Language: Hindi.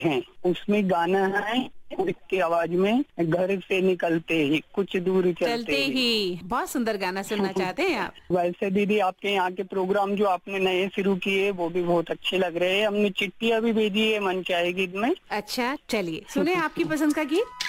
हैं, उसमें गाना है की आवाज में, घर से निकलते ही कुछ दूर चलते ही। बहुत सुंदर गाना सुनना चाहते हैं आप? वैसे दीदी आपके यहाँ के प्रोग्राम जो आपने नए शुरू किए वो भी बहुत अच्छे लग रहे हैं। हमने चिट्ठियाँ भी भेजी है मन चाहे गीत में। अच्छा, चलिए सुने आपकी पसंद का गीत।